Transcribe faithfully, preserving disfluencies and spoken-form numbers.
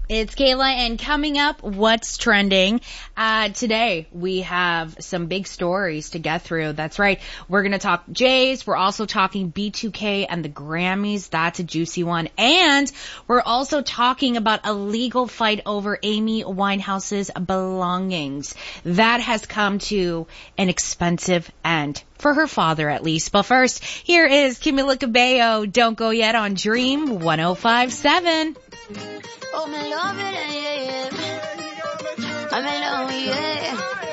It's Kayla, and coming up, what's trending? Uh, today, we have some big stories to get through. That's right. We're going to talk Jays. We're also talking B two K and the Grammys. That's a juicy one. And we're also talking about a legal fight over Amy Winehouse's belongings. That has come to an expensive end. For her father, at least. But first, here is Camila Cabello. Don't Go Yet on Dream one oh five point seven. Oh, me love it, yeah, yeah. I'm in love, yeah.